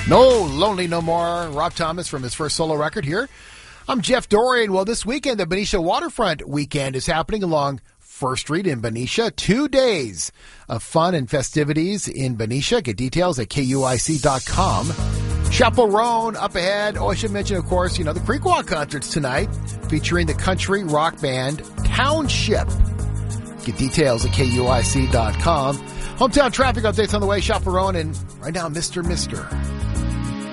No Lonely No More, Rob Thomas from his first solo record here. I'm Jeff Dorian. Well, this weekend, the Benicia Waterfront Weekend is happening along First Street in Benicia. 2 days of fun and festivities in Benicia. Get details at KUIC.com. Chaperone up ahead. Oh, I should mention, of course, the Creekwalk concerts tonight featuring the country rock band Township. Get details at KUIC.com. Hometown traffic updates on the way. Chaperone and right now, Mr.